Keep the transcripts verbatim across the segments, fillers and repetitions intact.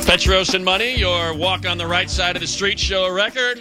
Petros and Money, your walk on the right side of the street show a record.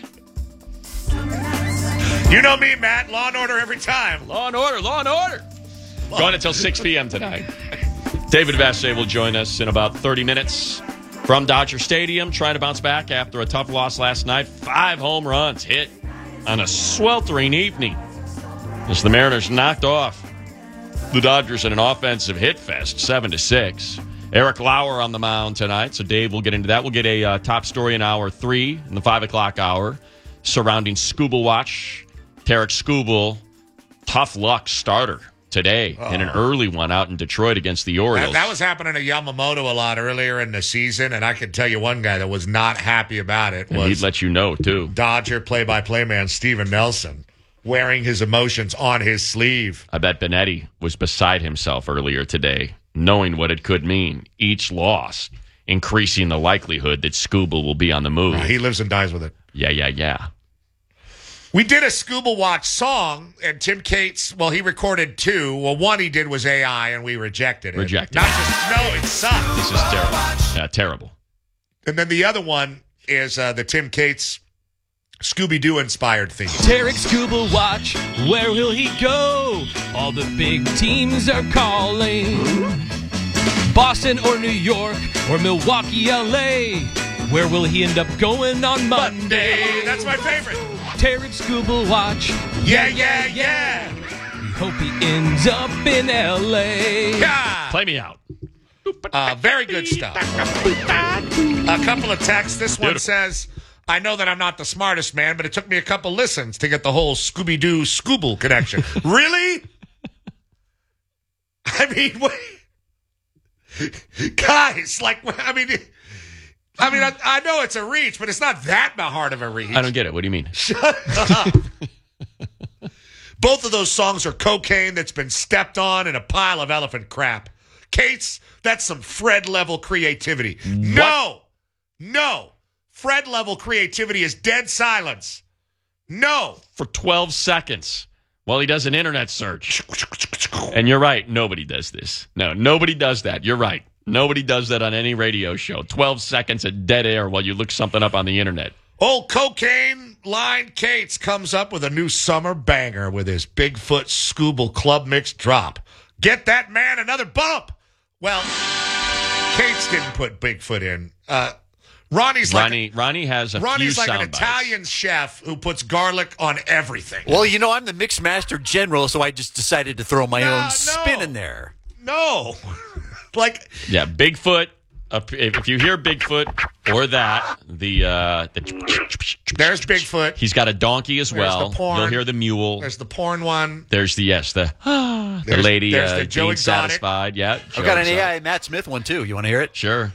You know me, Matt. Law and order every time. Law and order, law and order. Law. Going until six p.m. tonight. David Vassay will join us in about thirty minutes from Dodger Stadium, trying to bounce back after a tough loss last night. Five home runs hit on a sweltering evening as the Mariners knocked off the Dodgers in an offensive hit fest, seven to six. Eric Lauer on the mound tonight, so Dave will get into that. We'll get a uh, top story in hour three in the five o'clock hour surrounding Skubal Watch. Tarek Skubal, tough luck starter today oh. in an early one out in Detroit against the Orioles. That, that was happening to Yamamoto a lot earlier in the season, and I can tell you one guy that was not happy about it. And was he'd let you know, too. Dodger play-by-play man Steven Nelson, wearing his emotions on his sleeve. I bet Benetti was beside himself earlier today, knowing what it could mean. Each loss increasing the likelihood that Skubal will be on the move. Uh, he lives and dies with it. Yeah, yeah, yeah. We did a Skubal Watch song, and Tim Cates, well, he recorded two. Well, one he did was A I, and we rejected it. Rejected. Not just, no, it sucked. This is terrible. Yeah, terrible. And then the other one is uh, the Tim Cates Scooby-Doo inspired theme. Tarek Skubal Watch, where will he go? All the big teams are calling. Boston or New York or Milwaukee, L A. Where will he end up going on Monday? That's my favorite. Tarek Skubal Watch. Yeah, yeah, yeah. We hope he ends up in L A. Yeah. Play me out. Uh, very good stuff. A couple of texts. This one Beautiful. says, I know that I'm not the smartest man, but it took me a couple listens to get the whole Scooby-Doo Skubal connection. Really? I mean, wait. Guys, like, I mean, I mean, I, I know it's a reach, but it's not that hard of a reach. I don't get it. What do you mean? Shut up. Both of those songs are cocaine that's been stepped on in a pile of elephant crap. Cates, that's some Fred-level creativity. What? No. No. Fred-level creativity is dead silence. No. For twelve seconds while he does an internet search. And you're right. Nobody does this. No, nobody does that. You're right. Nobody does that on any radio show. twelve seconds of dead air while you look something up on the internet. Old cocaine line Cates comes up with a new summer banger with his Bigfoot Skubal Club Mix drop. Get that man another bump. Well, Cates didn't put Bigfoot in. Uh, Ronnie's like Ronnie, a, Ronnie has a Ronnie's few like an sound bites. Italian chef who puts garlic on everything. Well, you know, I'm the mix master general, so I just decided to throw my No, own no. spin in there. No. Like, Yeah, Bigfoot. Uh, if you hear Bigfoot or that, the, uh, the there's Bigfoot. he's got a donkey as There's well. the porn. You'll hear the mule. There's the porn one. There's the yes, the the There's- lady there's uh, the Joe being Exotic. satisfied. Yeah, Joe I've got an Exotic. A I Matt Smith one, too. You want to hear it? Sure.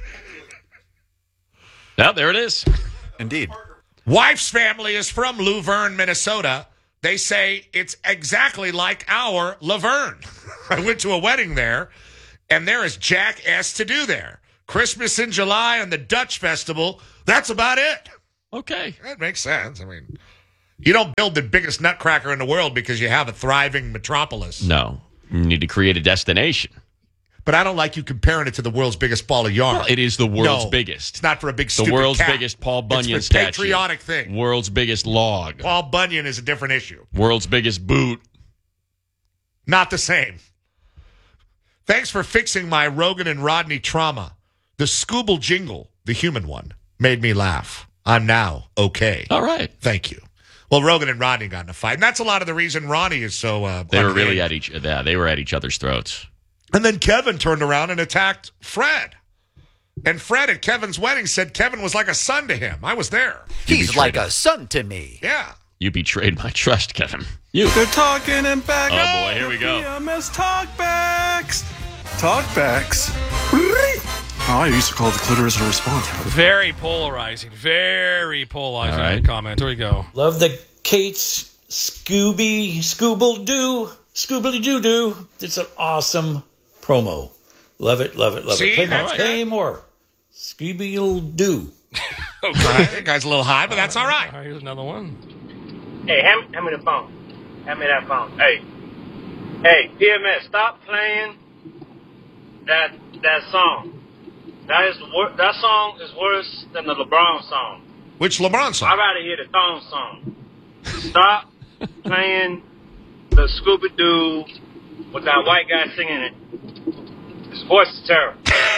Now there it is. Indeed. Wife's family is from Luverne, Minnesota. They say it's exactly like our Laverne. I went to a wedding there, and there is jack S to do there. Christmas in July and the Dutch Festival, that's about it. Okay. That makes sense. I mean, you don't build the biggest nutcracker in the world because you have a thriving metropolis. No, you need to create a destination. But I don't like you comparing it to the world's biggest ball of yarn. Well, it is the world's No, biggest. It's not for a big The stupid world's cat. biggest Paul Bunyan it's a statue. patriotic thing. World's biggest log. Paul Bunyan is a different issue. World's biggest boot. Not the same. Thanks for fixing my Rogan and Rodney trauma. The Skubal jingle, the human one, made me laugh. I'm now okay. All right. Thank you. Well, Rogan and Rodney got in a fight, and that's a lot of the reason Ronnie is so. Uh, They were unhinged. really at each. Yeah, they were at each other's throats. And then Kevin turned around and attacked Fred. And Fred at Kevin's wedding said Kevin was like a son to him. I was there. He's like a son to me. Yeah. You betrayed my trust, Kevin. You. They're talking and back. Oh, boy, here we go. P M S talkbacks. Talkbacks. Oh, I used to call the clitoris a response. Very polarizing. Very polarizing All right. comment. Here we go. Love the Cates Scooby Scooble Doo Scoobly Doo Doo. It's an awesome promo. Love it, love it, love See? it. Play more, That's play good. more. Scooby Doo. Okay. That guy's a little high, but that's all All right. right, here's another one. Hey, hand, hand me the phone. Hand me that phone. Hey, hey, P M S, stop playing that that song. That is wor- that song is worse than the LeBron song. Which LeBron I'd song? rather hear the thong song. Stop playing the Scooby Doo with that white guy singing it. His voice is terrible.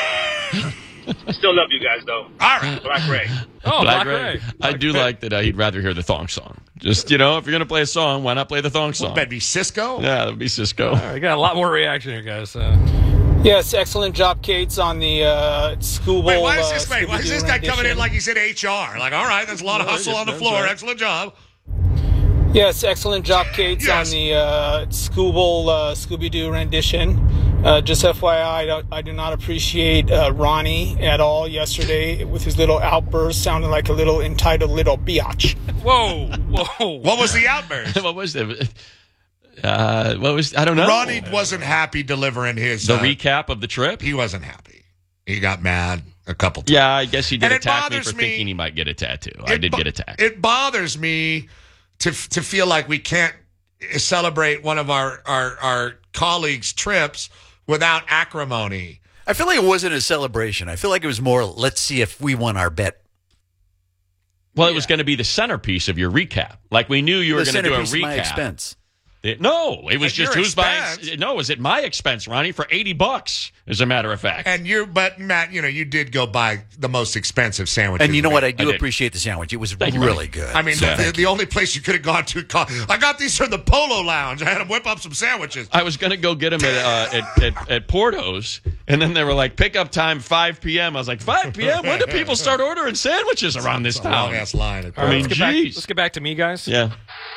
I still love you guys though. All right. Black Ray. Oh, Black Black Ray. Ray. I do like that uh, he'd rather hear the thong song. Just, you know, if you're going to play a song, why not play the thong song? That'd be Cisco. Yeah, that would be Cisco. All right, we got a lot more reaction here, guys. Uh, Yes, excellent job, Kates, on the uh, school bowl. Wait, why is uh, this, wait, why is this guy Scooby-Doo coming in rendition. like he's in H R? Like, all right, there's a lot of No, hustle yes, on the that's floor. right. Excellent job. Yes, excellent job, Kates, Yes. on the uh, school bowl uh, Scooby-Doo rendition. Uh, just F Y I, I, don't, I do not appreciate uh, Ronnie at all yesterday with his little outburst, sounding like a little entitled little biatch. whoa, whoa. What was the outburst? What was it? Uh, what was, I don't know. Ronnie wasn't happy delivering his. The uh, recap of the trip? He wasn't happy. He got mad a couple times. Yeah, I guess he did And it attack me bothers for me- thinking he might get a tattoo. I It did bo- get attacked. It bothers me to to feel like we can't celebrate one of our, our, our colleagues' trips without acrimony. I feel like it wasn't a celebration. I feel like it was more, let's see if we won our bet. well, it was going to be the centerpiece of your recap. Like we knew you were The going to do a centerpiece of my recap. expense. It- no, it was At just your who's buying. expense. No, it was at my expense, Ronnie, for eighty bucks, as a matter of fact. And you, but Matt, you know, you did go buy the most expensive sandwiches. And you know what? I do I did. appreciate the sandwich. It was Thank you, really buddy. good. I mean, Yeah. the, the only place you could have gone to. Call, I got these from the Polo Lounge. I had them whip up some sandwiches. I was going to go get him at, uh, at, at, at Porto's, and then they were like, pickup time five p.m. I was like, five p.m.? When do people start ordering sandwiches around this It's a long town? ass line. I mean, let's, get back, geez. let's get back to me, guys. Yeah.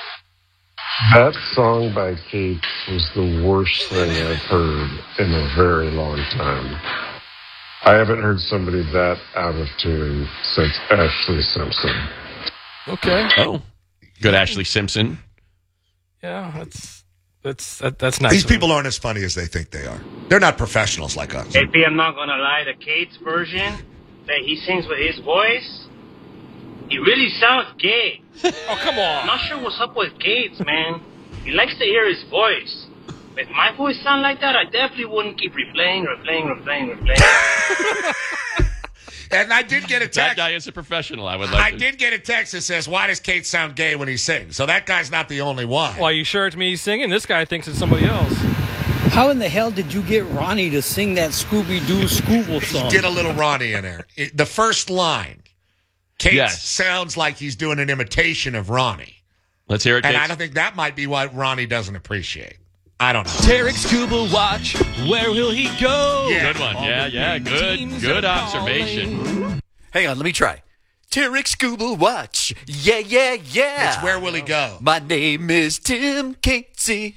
That song by Kate was the worst thing I've heard in a very long time. I haven't heard somebody that out of tune since Ashley Simpson. Okay. Oh, good Ashley Simpson. Yeah, that's that's that, that's nice. These of him. people aren't as funny as they think they are. They're not professionals like us. J P, I'm not gonna lie, the Kate's version that he sings with his voice, he really sounds gay. Oh, come I'm on. not sure what's up with Gates, man. He likes to hear his voice. If my voice sound like that, I definitely wouldn't keep replaying, replaying, replaying, replaying. And I did get a That text. guy is a professional. I would like I to. did get a text that says, "Why does Kate sound gay when he sings?" So that guy's not the only one. Well, you sure it's me singing? This guy thinks it's somebody else. How in the hell did you get Ronnie to sing that Scooby-Doo Scooble song? Did a little Ronnie in there. It- the first line, Kate Yes. sounds like he's doing an imitation of Ronnie. Let's hear it, And Kate. I don't think that might be what Ronnie doesn't appreciate. I don't know. Tarek Scuba Watch, where will he go? Yeah. Good one. All Yeah, the yeah. big Good, teams good are observation. calling. Hang on, let me try. Tarek Scuba Watch. Yeah, yeah, yeah. It's Where Will He Go? My name is Tim Casey.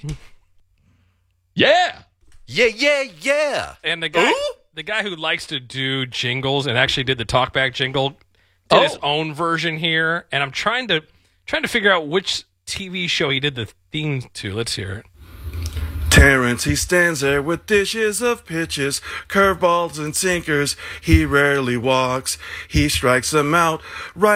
Yeah. Yeah, yeah, yeah. And the guy, Ooh. the guy who likes to do jingles and actually did the talkback jingle, did his Oh. own version here. And I'm trying to trying to figure out which T V show he did the theme to. Let's hear it. Terrence, he stands there with dishes of pitches, curveballs and sinkers. He rarely walks. He strikes them out right